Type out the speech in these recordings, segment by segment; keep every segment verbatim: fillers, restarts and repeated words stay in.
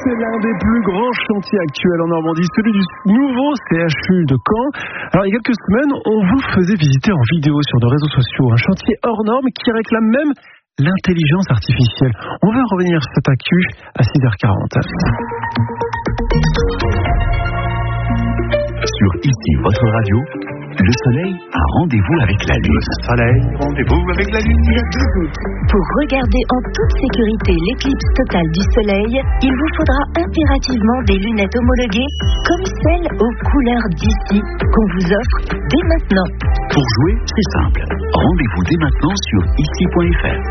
c'est l'un des plus grands chantiers actuels en Normandie, celui du nouveau C H U de Caen. Alors, il y a quelques semaines, on vous faisait visiter en vidéo sur nos réseaux sociaux un chantier hors norme qui réclame même l'intelligence artificielle. On va revenir sur cette actu à six heures quarante. Sur Ici, votre radio, le soleil a rendez-vous avec la lune. Le soleil, rendez-vous avec la lune. Le douze août, pour regarder en toute sécurité l'éclipse totale du soleil, il vous faudra impérativement des lunettes homologuées comme celles aux couleurs d'ici qu'on vous offre dès maintenant. Pour jouer, c'est simple. Rendez-vous dès maintenant sur ici point f r.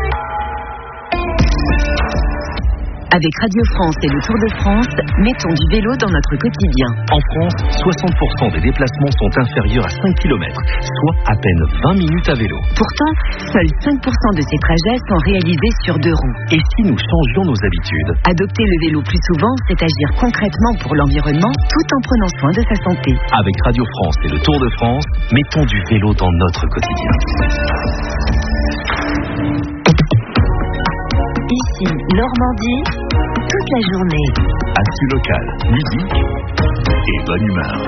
Avec Radio France et le Tour de France, mettons du vélo dans notre quotidien. En France, soixante pour cent des déplacements sont inférieurs à cinq kilomètres, soit à peine vingt minutes à vélo. Pourtant, seuls cinq pour cent de ces trajets sont réalisés sur deux roues. Et si nous changions nos habitudes ? Adopter le vélo plus souvent, c'est agir concrètement pour l'environnement tout en prenant soin de sa santé. Avec Radio France et le Tour de France, mettons du vélo dans notre quotidien. Ici, Normandie, toute la journée. Actu locale, musique et bonne humeur.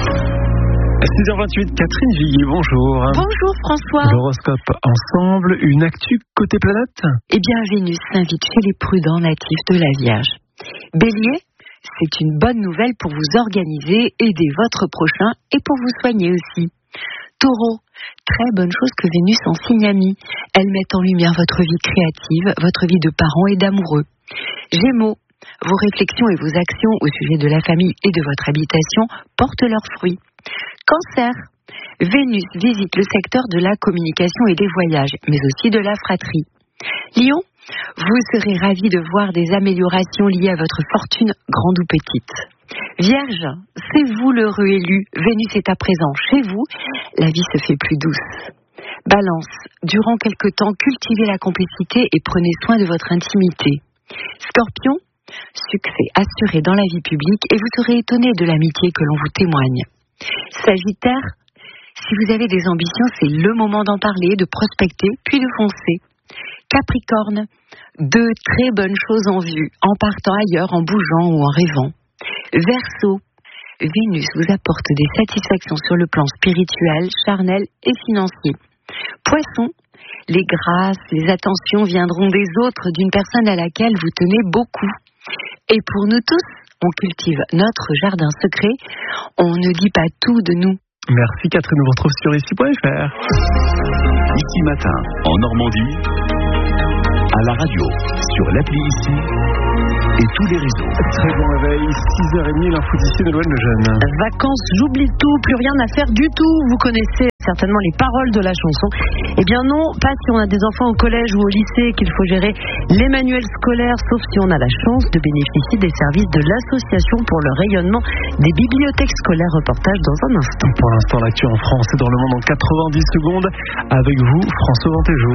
À six heures vingt-huit, Catherine Viguier, bonjour. Bonjour François. L'horoscope ensemble, une actu côté planète ? Eh bien, Vénus s'invite chez les prudents natifs de la Vierge. Bélier, c'est une bonne nouvelle pour vous organiser, aider votre prochain et pour vous soigner aussi. Taureau, très bonne chose que Vénus en signe ami. Elle met en lumière votre vie créative, votre vie de parents et d'amoureux. Gémeaux, vos réflexions et vos actions au sujet de la famille et de votre habitation portent leurs fruits. Cancer, Vénus visite le secteur de la communication et des voyages, mais aussi de la fratrie. Lion, vous serez ravis de voir des améliorations liées à votre fortune, grande ou petite. Vierge, c'est vous l'heureux élu. Vénus est à présent chez vous. La vie se fait plus douce. Balance, durant quelque temps, cultivez la complicité et prenez soin de votre intimité. Scorpion, succès assuré dans la vie publique et vous serez étonné de l'amitié que l'on vous témoigne. Sagittaire, si vous avez des ambitions, c'est le moment d'en parler, de prospecter, puis de foncer. Capricorne, deux très bonnes choses en vue, en partant ailleurs, en bougeant ou en rêvant. Verseau, Vénus vous apporte des satisfactions sur le plan spirituel, charnel et financier. Poisson, les grâces, les attentions viendront des autres, d'une personne à laquelle vous tenez beaucoup. Et pour nous tous, on cultive notre jardin secret, on ne dit pas tout de nous. Merci Catherine, on vous retrouve sur ici point f r. Ici matin, en Normandie, à la radio, sur l'appli Ici et tous les réseaux. Très bon réveil, six heures trente, l'info d'ici de Noël Lejeune. Vacances, j'oublie tout, plus rien à faire du tout. Vous connaissez certainement les paroles de la chanson. Eh bien non, pas si on a des enfants au collège ou au lycée qu'il faut gérer les manuels scolaires, sauf si on a la chance de bénéficier des services de l'association pour le rayonnement des bibliothèques scolaires. Reportage dans un instant. Pour l'instant, l'actu en France et dans le monde en quatre-vingt-dix secondes. Avec vous, François Ventéjou.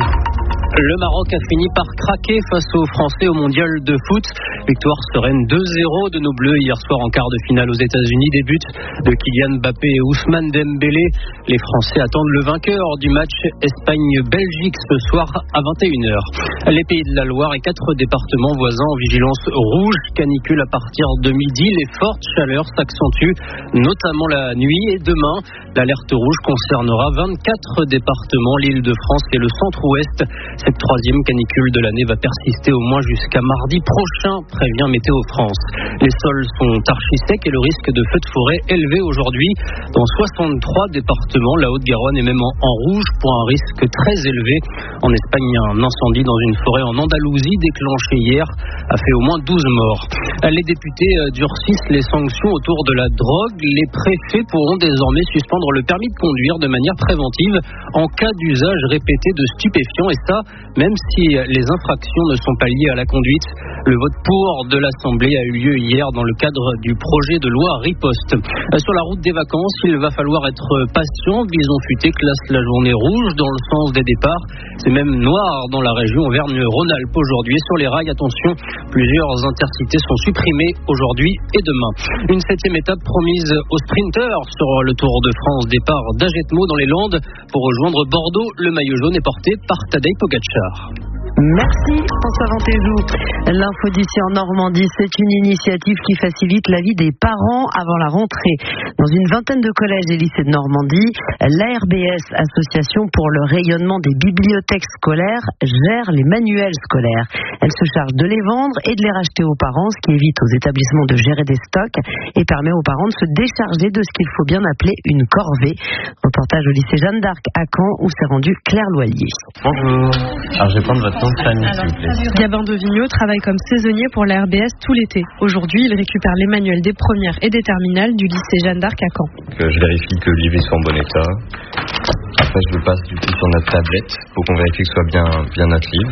Le Maroc a fini par craquer face aux Français au mondial de foot. Victoire sereine deux zéro de nos Bleus hier soir en quart de finale aux États-Unis. Des buts de Kylian Mbappé et Ousmane Dembélé. Les Français attendent le vainqueur du match Espagne-Belgique ce soir à vingt et une heures. Les Pays de la Loire et quatre départements voisins en vigilance rouge. Canicule à partir de midi. Les fortes chaleurs s'accentuent, notamment la nuit. Et demain, l'alerte rouge concernera vingt-quatre départements, l'Île-de-France et le centre-ouest. Cette troisième canicule de l'année va persister au moins jusqu'à mardi prochain, prévient Météo France. Les sols sont archi secs et le risque de feux de forêt élevé aujourd'hui. Dans soixante-trois départements, la Haute-Garonne est même en, en rouge pour un risque très élevé. En Espagne, un incendie dans une forêt en Andalousie déclenché hier a fait au moins douze morts. Les députés durcissent les sanctions autour de la drogue. Les préfets pourront désormais suspendre le permis de conduire de manière préventive en cas d'usage répété de stupéfiants, et ça, même si les infractions ne sont pas liées à la conduite. Le vote pour de l'Assemblée a eu lieu hier dans le cadre du projet de loi Riposte. Sur la route des vacances, il va falloir être patient. Bison futé classe la journée rouge dans le sens des départs. C'est même noir dans la région Auvergne-Rhône-Alpes aujourd'hui. Sur les rails, attention, plusieurs intercités sont supprimées aujourd'hui et demain. Une septième étape promise aux sprinteurs sur le Tour de France. Départ d'Agetmo dans les Landes pour rejoindre Bordeaux. Le maillot jaune est porté par Tadej Pogačar. Merci François Ventéjou. L'info d'ici en Normandie, c'est une initiative qui facilite la vie des parents avant la rentrée. Dans une vingtaine de collèges et lycées de Normandie, l'A R B S, Association pour le rayonnement des bibliothèques scolaires, gère les manuels scolaires. Elle se charge de les vendre et de les racheter aux parents, ce qui évite aux établissements de gérer des stocks et permet aux parents de se décharger de ce qu'il faut bien appeler une corvée. Reportage au lycée Jeanne d'Arc à Caen où s'est rendu Claire Loyer. Bonjour. Alors je vais prendre votre nom de famille s'il vous plaît. Gabin de Vigneault travaille comme saisonnier pour l'A R B S tout l'été. Aujourd'hui, il récupère les manuels des premières et des terminales du lycée Jeanne d'Arc à Caen. Que je vérifie que le livre soit en bon état. Après, je le passe du coup sur notre tablette pour qu'on vérifie que ce soit bien, bien notre livre.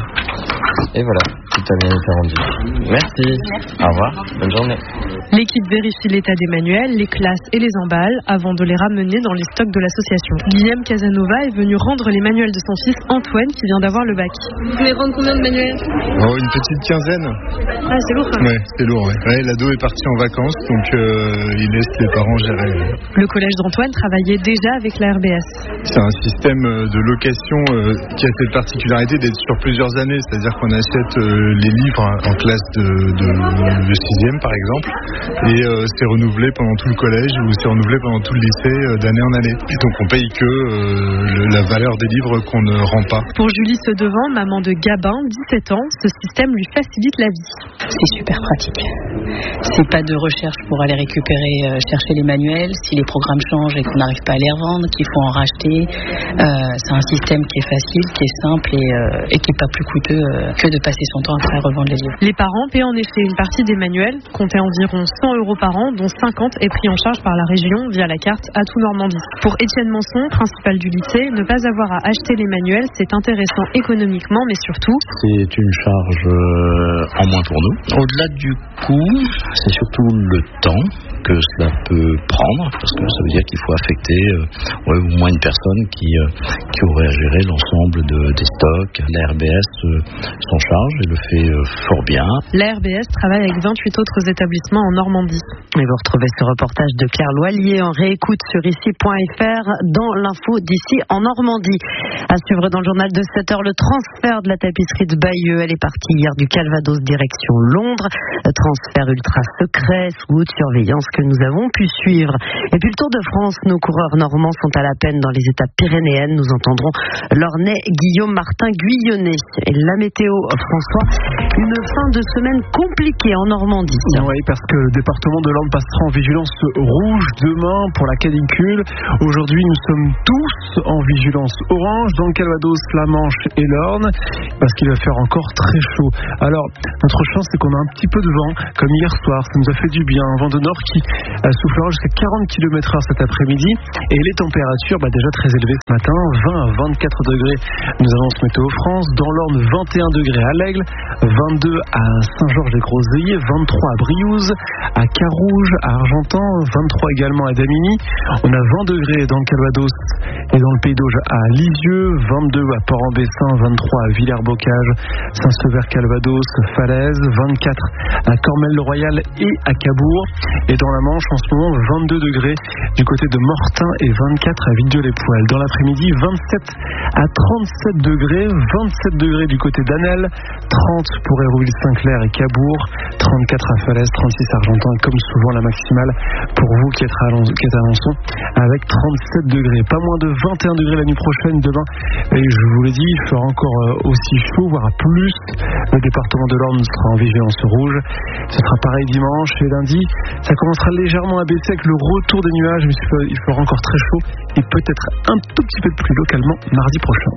Et voilà, tout a bien été rendu. Merci. Merci. Au revoir. Bonne journée. L'équipe vérifie l'état des manuels, les classes et les emballe avant de les ramener dans les stocks de l'association. Guillaume Casanova est venu rendre les manuels de son fils Antoine qui vient d'avoir le bac. Vous voulez rendre combien de manuels? Oh, une petite quinzaine. Ah, c'est lourd quand même. Ouais, c'est lourd. Ouais. Ouais, l'ado est parti en vacances, donc euh, il laisse les parents gérer. Le collège d'Antoine travaillait déjà avec l'A R B S. C'est un système de location euh, qui a cette particularité d'être sur plusieurs années, c'est-à-dire qu'on achète euh, les livres en classe de, de, de sixième par exemple, et euh, c'est renouvelé pendant tout le collège ou c'est renouvelé pendant tout le lycée euh, d'année en année. Et donc on paye que euh, le, la valeur des livres qu'on ne rend pas. Pour Julie Sedevant, maman de Gabin, dix-sept ans, ce système lui facilite la vie. C'est super pratique. C'est pas de recherche pour aller récupérer, euh, chercher les manuels. Si les programmes changent et qu'on n'arrive pas à les revendre, qu'il faut en racheter, euh, c'est un système qui est facile, qui est simple et, euh, et qui n'est pas plus coûteux euh, que de passer son temps à revendre les livres. Les parents paient en effet une partie des manuels, comptez environ cent euros par an, dont cinquante est pris en charge par la région via la carte Atout Normandie. Pour Étienne Manson, principal du lycée, ne pas avoir à acheter les manuels, c'est intéressant économiquement, mais surtout... C'est une charge euh, en moins pour nous. Au-delà du coût, c'est surtout le temps que cela peut prendre, parce que ça veut dire qu'il faut affecter euh, ouais, au moins une personne qui, euh, qui aurait à gérer l'ensemble de, des stocks. L'A R B S euh, s'en charge et le fait euh, fort bien. L'A R B S travaille avec vingt-huit autres établissements en Normandie. Et vous retrouvez ce reportage de Claire Loyer en réécoute sur ici point f r dans l'info d'ici en Normandie. À suivre dans le journal de sept heures, le transfert de la tapisserie de Bayeux. Elle est partie hier du Calvados direction Londres. Transfert ultra secret sous haute surveillance que nous avons pu suivre. Et puis le Tour de France, nos coureurs normands sont à la peine dans les étapes pyrénéennes. Nous entendrons l'Ornais Guillaume Martin Guyonnet. Et la météo, François, une fin de semaine compliquée en Normandie. Oui, parce que le département de l'Orne passera en vigilance rouge demain pour la canicule. Aujourd'hui, nous sommes tous en vigilance orange dans le Calvados, la Manche et l'Orne, parce qu'il va faire encore très chaud. Alors, notre chance, c'est qu'on a un petit peu de vent, comme hier soir. Ça nous a fait du bien. Un vent de nord qui soufflera jusqu'à quarante kilomètres heure cet après-midi. Et les températures, bah déjà très élevées ce matin, vingt à vingt-quatre degrés. Nous annonce Météo France. Dans l'Orne, vingt et un degrés à l'Aigle, vingt-deux à Saint-Georges-des-Groseilliers, vingt-trois à Briouze, à Carouge, à Argentan, vingt-trois également à Damigny. On a vingt degrés dans le Calvados et dans le Pays d'Auge à Lisieux, vingt-deux à Port-en-Bessin, vingt-trois à Villers-Bocage, Saint-Sever-Calvados, Falaise, vingt-quatre à Cormel-le-Royal et à Cabourg. Et dans la Manche, en ce moment, vingt-deux degrés du côté de Mortain et vingt-quatre à Villedieu-les-Poêles. Dans l'après-midi, vingt-sept à trente-sept degrés, vingt-sept degrés du côté d'Anel, trente pour Hérouville-Saint-Clair et Cabourg, trente-quatre à Falaise, trente-six à Argentan, et comme souvent la maximale pour vous qui êtes à Alençon, avec trente-sept degrés. Pas moins de vingt et un degrés la nuit prochaine, demain. Et je vous l'ai dit, il fera encore aussi chaud, voire plus. Le département de l'Orne sera en vigilance rouge. Ce sera pareil dimanche et lundi. Ça commencera légèrement à baisser avec le retour des nuages, mais il fera encore très chaud et peut-être un tout petit peu de pluie localement mardi prochain.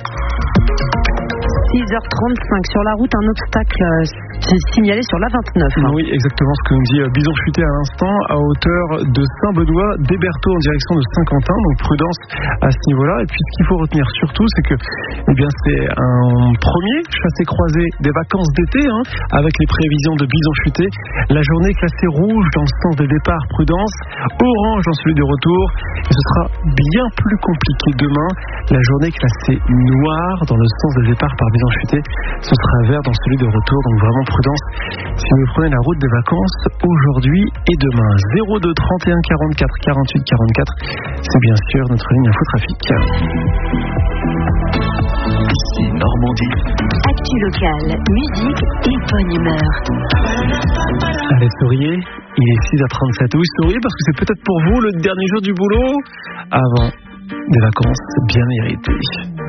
six heures trente-cinq sur la route, un obstacle signalé sur l'A vingt-neuf. Oui, exactement ce que nous dit Bison Futé à l'instant, à hauteur de Saint-Benoît, d'Hébertot en direction de Saint-Quentin, donc prudence à ce niveau-là. Et puis ce qu'il faut retenir surtout, c'est que eh bien, c'est un premier chassé-croisé des vacances d'été, hein, avec les prévisions de Bison Futé. La journée classée rouge dans le sens des départs, prudence, orange dans celui du retour. Et ce sera bien plus compliqué demain. La journée classée noire dans le sens des départs par Bison Futé, ce sera vert dans celui de retour, donc vraiment prudence si vous prenez la route des vacances aujourd'hui et demain. Zéro deux trente et un quarante-quatre quarante-huit quarante-quatre, c'est bien sûr notre ligne Info Trafic. ici Normandie. Actu locale, musique et bonne humeur. Allez, souriez. Il est six heures trente-sept. Oui, souriez parce que c'est peut-être pour vous le dernier jour du boulot avant des vacances bien méritées.